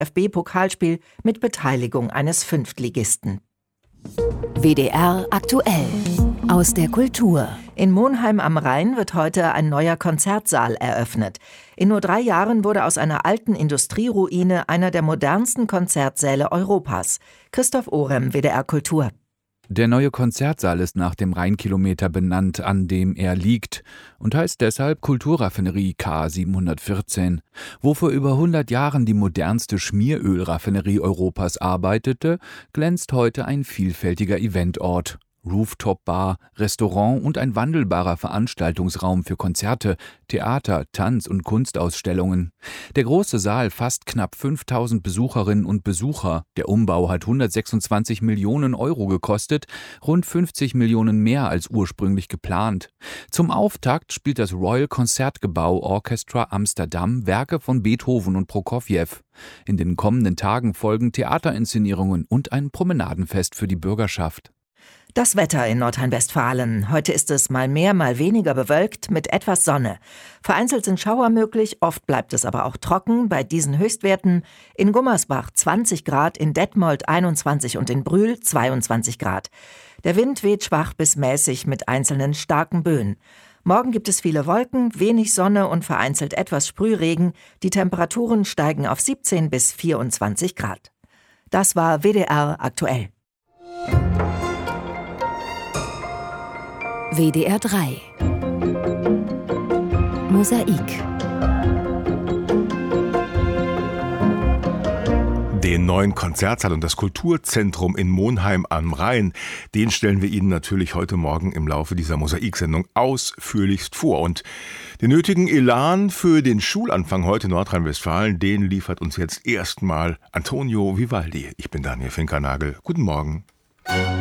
DFB-Pokalspiel mit Beteiligung eines Fünftligisten. WDR aktuell aus der Kultur. In Monheim am Rhein wird heute ein neuer Konzertsaal eröffnet. In nur 3 Jahren wurde aus einer alten Industrieruine einer der modernsten Konzertsäle Europas. Christoph Orem, WDR Kultur. Der neue Konzertsaal ist nach dem Rheinkilometer benannt, an dem er liegt, und heißt deshalb Kulturraffinerie K 714. Wo vor über 100 Jahren die modernste Schmierölraffinerie Europas arbeitete, glänzt heute ein vielfältiger Eventort. Rooftop-Bar, Restaurant und ein wandelbarer Veranstaltungsraum für Konzerte, Theater, Tanz- und Kunstausstellungen. Der große Saal fasst knapp 5000 Besucherinnen und Besucher. Der Umbau hat 126 Millionen Euro gekostet, rund 50 Millionen mehr als ursprünglich geplant. Zum Auftakt spielt das Royal Concertgebouw Orchestra Amsterdam Werke von Beethoven und Prokofjew. In den kommenden Tagen folgen Theaterinszenierungen und ein Promenadenfest für die Bürgerschaft. Das Wetter in Nordrhein-Westfalen. Heute ist es mal mehr, mal weniger bewölkt mit etwas Sonne. Vereinzelt sind Schauer möglich, oft bleibt es aber auch trocken bei diesen Höchstwerten. In Gummersbach 20 Grad, in Detmold 21 und in Brühl 22 Grad. Der Wind weht schwach bis mäßig mit einzelnen starken Böen. Morgen gibt es viele Wolken, wenig Sonne und vereinzelt etwas Sprühregen. Die Temperaturen steigen auf 17 bis 24 Grad. Das war WDR aktuell. WDR 3 Mosaik. Den neuen Konzertsaal und das Kulturzentrum in Monheim am Rhein, den stellen wir Ihnen natürlich heute Morgen im Laufe dieser Mosaik-Sendung ausführlichst vor. Und den nötigen Elan für den Schulanfang heute in Nordrhein-Westfalen, den liefert uns jetzt erstmal Antonio Vivaldi. Ich bin Daniel Finkernagel. Guten Morgen.